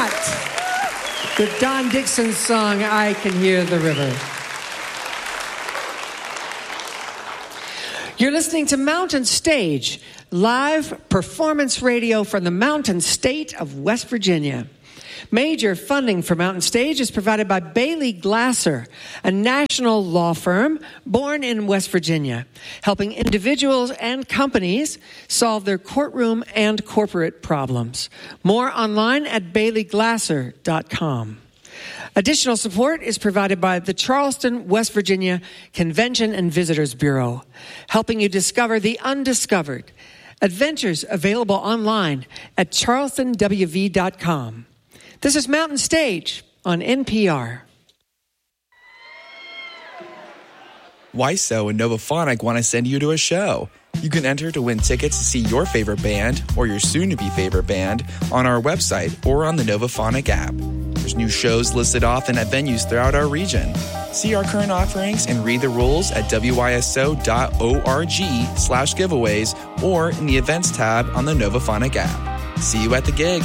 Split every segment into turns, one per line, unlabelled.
not the Don Dixon song, I Can Hear the River. You're listening to Mountain Stage, live performance radio from the Mountain State of West Virginia. Major funding for Mountain Stage is provided by Bailey Glasser, a national law firm born in West Virginia, helping individuals and companies solve their courtroom and corporate problems. More online at baileyglasser.com. Additional support is provided by the Charleston, West Virginia Convention and Visitors Bureau, helping you discover the undiscovered. Adventures available online at charlestonwv.com. This is Mountain Stage on NPR.
WISO and Novaphonic want to send you to a show. You can enter to win tickets to see your favorite band or your soon-to-be favorite band on our website or on the Novaphonic app. There's new shows listed often at venues throughout our region. See our current offerings and read the rules at wyso.org/giveaways or in the events tab on the Novaphonic app. See you at the gig.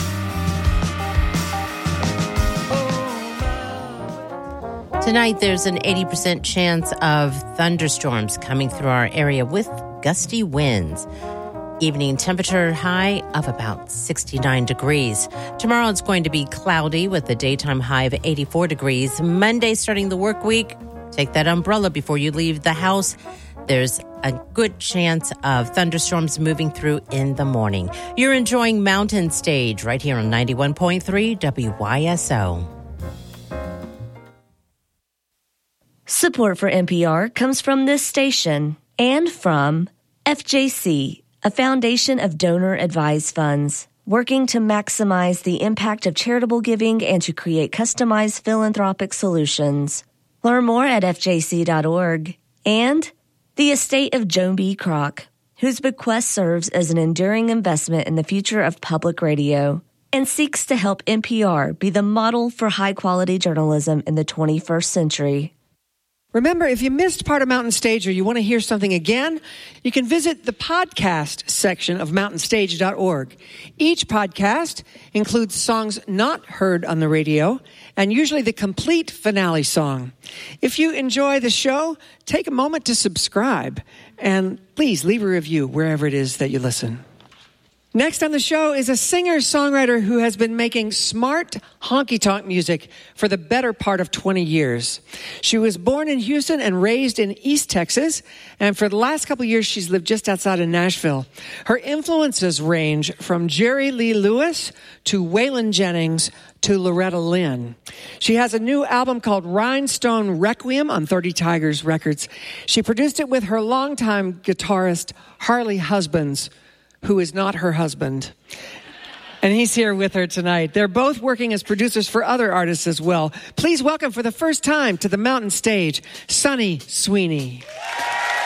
Tonight, there's an 80% chance of thunderstorms coming through our area with gusty winds. Evening temperature high of about 69 degrees. Tomorrow, it's going to be cloudy with a daytime high of 84 degrees. Monday, starting the work week, take that umbrella before you leave the house. There's a good chance of thunderstorms moving through in the morning. You're enjoying Mountain Stage right here on 91.3 WYSO.
Support for NPR comes from this station and from FJC, a foundation of donor-advised funds, working to maximize the impact of charitable giving and to create customized philanthropic solutions. Learn more at fjc.org. And the estate of Joan B. Kroc, whose bequest serves as an enduring investment in the future of public radio and seeks to help NPR be the model for high-quality journalism in the 21st century.
Remember, if you missed part of Mountain Stage or you want to hear something again, you can visit the podcast section of mountainstage.org. Each podcast includes songs not heard on the radio and usually the complete finale song. If you enjoy the show, take a moment to subscribe and please leave a review wherever it is that you listen. Next on the show is a singer-songwriter who has been making smart honky-tonk music for the better part of 20 years. She was born in Houston and raised in East Texas, and for the last couple of years, she's lived just outside of Nashville. Her influences range from Jerry Lee Lewis to Waylon Jennings to Loretta Lynn. She has a new album called Rhinestone Requiem on 30 Tigers Records. She produced it with her longtime guitarist, Harley Husbands, who is not her husband. And he's here with her tonight. They're both working as producers for other artists as well. Please welcome for the first time to the Mountain Stage, Sunny Sweeney.